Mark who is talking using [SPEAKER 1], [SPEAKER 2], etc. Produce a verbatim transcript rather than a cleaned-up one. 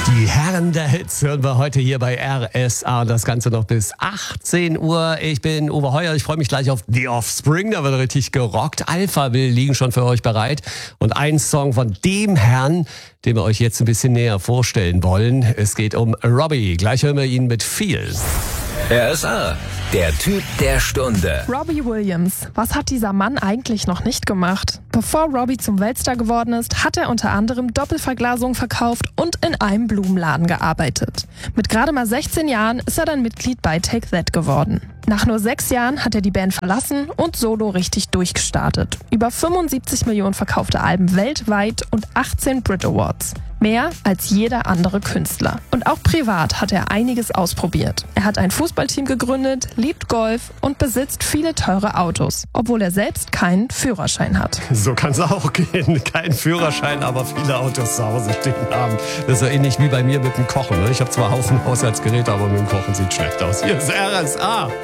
[SPEAKER 1] Die Herren der Hits hören wir heute hier bei R S A. Das Ganze noch bis achtzehn Uhr. Ich bin Uwe Heuer. Ich freue mich gleich auf The Offspring. Da wird richtig gerockt. Alphaville liegen schon für euch bereit. Und ein Song von dem Herrn, den wir euch jetzt ein bisschen näher vorstellen wollen. Es geht um Robbie. Gleich hören wir ihn mit Feel.
[SPEAKER 2] R S A, der Typ der Stunde.
[SPEAKER 3] Robbie Williams. Was hat dieser Mann eigentlich noch nicht gemacht? Bevor Robbie zum Weltstar geworden ist, hat er unter anderem Doppelverglasung verkauft und in einem Blumenladen gearbeitet. Mit gerade mal sechzehn Jahren ist er dann Mitglied bei Take That geworden. Nach nur sechs Jahren hat er die Band verlassen und solo richtig durchgestartet. Über fünfundsiebzig Millionen verkaufte Alben weltweit und achtzehn Brit Awards. Mehr als jeder andere Künstler. Und auch privat hat er einiges ausprobiert. Er hat ein Fußballteam gegründet, liebt Golf und besitzt viele teure Autos, obwohl er selbst keinen Führerschein hat.
[SPEAKER 1] So kann es auch gehen. Kein Führerschein, aber viele Autos zu Hause stehen haben. Das ist so ähnlich wie bei mir mit dem Kochen. Ich habe zwar Haufen Haushaltsgeräte, aber mit dem Kochen sieht schlecht aus. Hier ist R S A.